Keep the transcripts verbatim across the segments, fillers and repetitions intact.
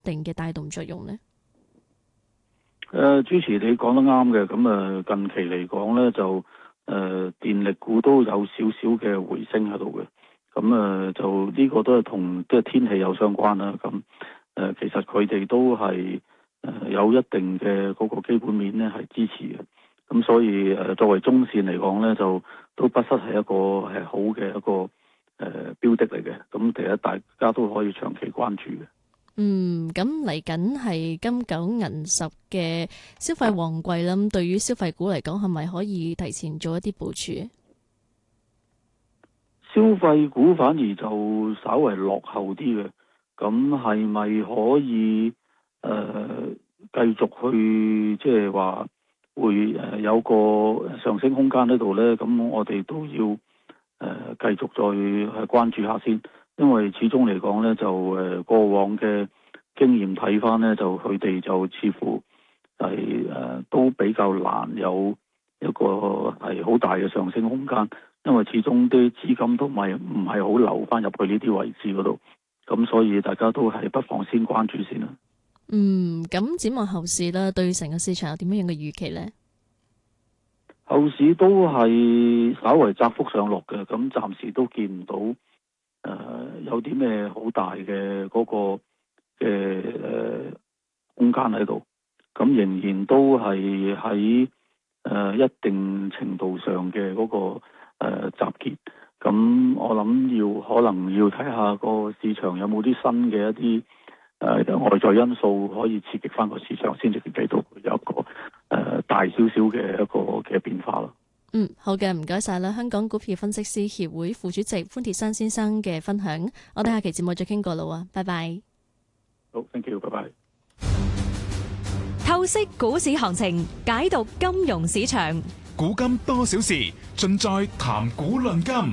定嘅帶動作用呢？ 誒、呃，主持你講得啱嘅，咁啊近期嚟講咧就誒、呃、電力股都有少少嘅回升喺度嘅，咁啊、呃、就呢個都係同即係天氣有相關啦。咁誒、呃、其實佢哋都係誒、呃、有一定嘅嗰個基本面咧係支持嘅，咁所以誒、呃、作為中線嚟講咧就都不失係一個係好嘅一個誒、呃、標的嚟嘅，咁其實大家都可以長期關注嘅。 嗯，咁嚟緊係金九銀十嘅消費旺季啦。咁對於消費股嚟講，係咪可以提前做一啲部署？ 消費股反而就稍為落後啲嘅，咁係咪可以誒、呃、繼續去即係話會誒有個上升空間喺度呢？咁我哋都要誒、呃、繼續再去關注下先，因為始終嚟講呢，就誒、呃、過往嘅經驗睇翻呢，就佢哋就似乎係誒、呃、都比較難有一個係好大嘅上升空間。因為始終啲資金都唔係唔係好流翻入去呢啲位置嗰度，咁所以大家都係不妨先關注先啦。 嗯，咁展望後市啦，對成個市場有點樣樣嘅預期呢？ 後市都係稍為窄幅上落嘅，咁暫時都見唔到誒、呃、有啲咩好大嘅嗰個嘅誒、呃、空間喺度，咁仍然都係喺誒一定程度上嘅嗰、嗰個。誒、呃、集結，咁我諗要可能要睇下個市場有冇啲新嘅一啲誒、呃、外在因素可以刺激翻個市場，先至睇到有一個誒、呃、大少少嘅一個嘅變化咯。 嗯，好嘅，唔該晒啦，香港股票分析師協會副主席潘鐵珊先生嘅分享，我哋下期節目再傾過啦喎，拜拜。 好 ，thank you，拜拜。 透析股市行情，解讀金融市場。 古今多少事，盡在談股論金。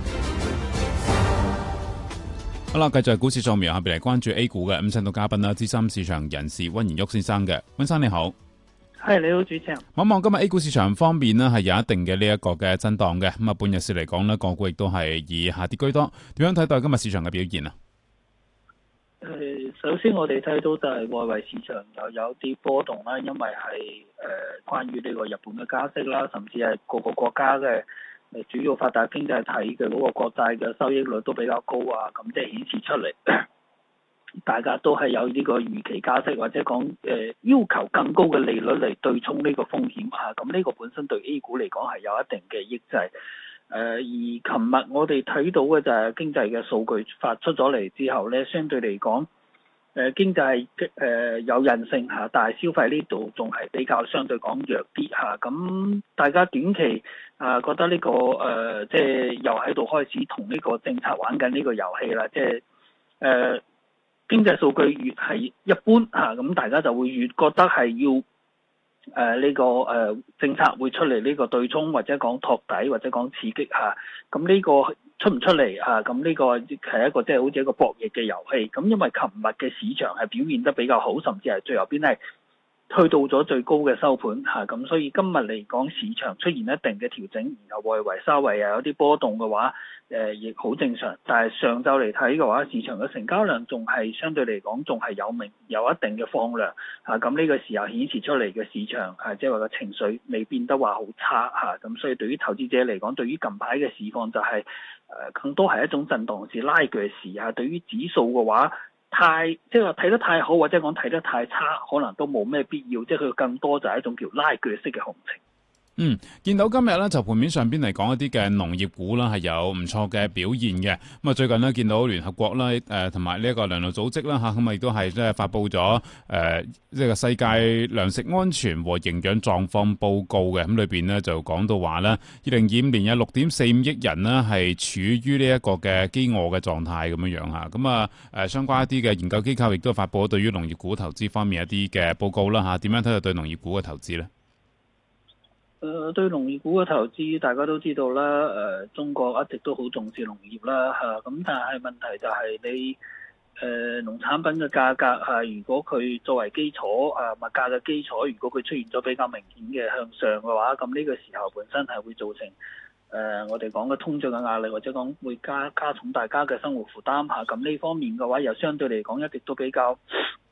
好啦，繼續係股市掃描，下邊嚟關注 A 股嘅咁，請到嘉賓啦，資深市場人士溫賢旭先生嘅，溫生你好。 係，你好，主持人。 望望今日 A 股市場方面呢，係有一定嘅呢一個嘅震盪嘅，咁啊，半日市嚟講呢，個股亦都係以下跌居多。點樣睇待今日市場嘅表現啊？ 誒，首先我哋睇到就係外圍市場又有啲波動啦，因為係誒、呃、關於呢個日本嘅加息啦，甚至係各個國家嘅誒主要發達經濟體嘅嗰個國債嘅收益率都比較高啊，咁即係顯示出嚟，大家都係有呢個預期加息或者講誒、呃、要求更高嘅利率嚟對沖呢個風險啊，咁呢個本身對 A 股嚟講係有一定嘅抑制。誒、呃、而琴日我哋睇到嘅就係經濟嘅數據發出咗嚟之後咧，相對嚟講，誒、呃、經濟誒、呃、有韌性嚇，但係消費呢度仲係比較相對講弱啲嚇。咁、啊、大家短期啊覺得呢、這個誒、呃、即係又喺度開始同呢個政策玩緊呢個遊戲啦，即係誒、呃、經濟數據越係一般嚇，咁、啊、大家就會越覺得係要。誒呢、呃這個誒、呃、政策會出嚟呢個對沖或者講托底或者講刺激嚇，咁、啊、呢個出唔出嚟嚇？咁、啊、呢個係一個即係好似一個博弈嘅遊戲。咁、啊、因為琴日嘅市場係表現得比較好，甚至係最後邊係推到咗最高嘅收盤嚇，咁、啊、所以今日嚟講市場出現一定嘅調整，然後外圍稍微又有啲波動嘅話，誒亦好正常。但係上晝嚟睇嘅話，市場嘅成交量仲係相對嚟講仲係有明有一定嘅放量嚇，咁、啊、呢個時候顯示出嚟嘅市場係即係話個情緒未變得話好差嚇，咁、啊、所以對於投資者嚟講，對於近排嘅市況就係、是、誒、呃、更多係一種震盪市拉鋸市嚇，對於指數嘅話。太即係話睇得太好，或者講睇得太差，可能都冇咩必要。即係佢更多就係一種叫拉鋸式嘅行情。 嗯，見到今日咧就盤面上邊嚟講一啲嘅農業股啦係有唔錯嘅表現嘅。咁啊最近呢，見到聯合國啦誒同埋呢一個糧農組織啦嚇，咁啊亦都係即係發布咗誒呢個世界糧食安全和營養狀況報告嘅。咁裏邊呢，就講到話咧，二零二五年有六點四五億人呢係處於呢一個嘅飢餓嘅狀態咁樣樣嚇。咁啊誒相關一啲嘅研究機構亦都發布咗對於農業股投資方面一啲嘅報告啦嚇。點樣睇到對農業股嘅投資咧？ 誒、呃、對農業股嘅投資，大家都知道啦。誒、呃、中國一直都好重視農業啦嚇，咁、啊、但係問題就係你誒、呃、農產品嘅價格嚇、啊，如果佢作為基礎啊物價嘅基礎，如果佢出現咗比較明顯嘅向上嘅話，咁呢個時候本身係會造成誒、呃、我哋講嘅通脹嘅壓力，或者講會加加重大家嘅生活負擔嚇。咁、啊、呢方面嘅話，又相對嚟講一直都比較